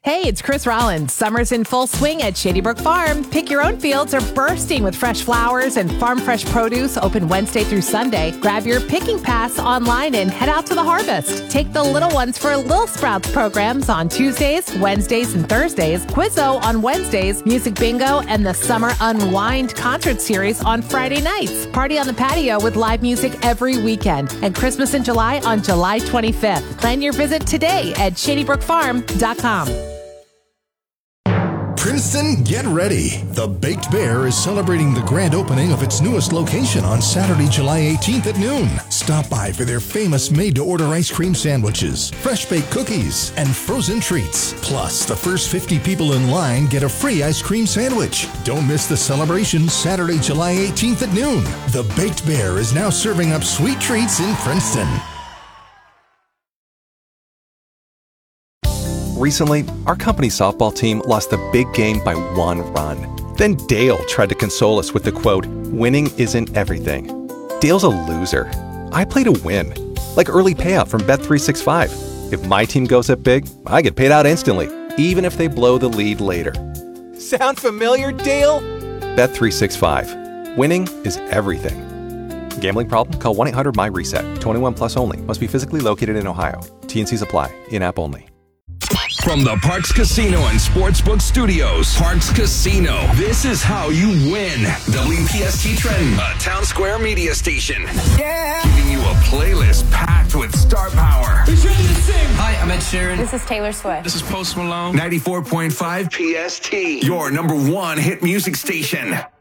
Hey, it's Chris Rollins. Summer's in full swing at Shady Brook Farm. Pick Your Own fields are bursting with fresh flowers and farm fresh produce, open Wednesday through Sunday. Grab your picking pass online and head out to the harvest. Take the little ones for Little Sprouts programs on Tuesdays, Wednesdays, and Thursdays, Quizzo on Wednesdays, Music Bingo, and the Summer Unwind concert series on Friday nights. Party on the patio with live music every weekend. And Christmas in July on July 25th. Plan your visit today at shadybrookfarm.com. Princeton, get ready. The Baked Bear is celebrating the grand opening of its newest location on Saturday, July 18th at noon. Stop by for their famous made-to-order ice cream sandwiches, fresh-baked cookies, and frozen treats. Plus, the first 50 people in line get a free ice cream sandwich. Don't miss the celebration Saturday, July 18th at noon. The Baked Bear is now serving up sweet treats in Princeton. Recently, our company softball team lost the big game by 1 run. Then Dale tried to console us with the quote, "Winning isn't everything." Dale's a loser. I play to win. Like early payout from Bet365. If my team goes up big, I get paid out instantly, even if they blow the lead later. Sound familiar, Dale? Bet365. Winning is everything. Gambling problem? Call 1-800-MY-RESET. 21 plus only. Must be physically located in Ohio. T&Cs apply. In-app only. From the Parx Casino and Sportsbook Studios, Parx Casino. This is how you win. WPST Trenton, a Town Square media station. Yeah. Giving you a playlist packed with star power. Who's ready to sing? Hi, I'm Ed Sheeran. This is Taylor Swift. This is Post Malone. 94.5 PST, your number one hit music station.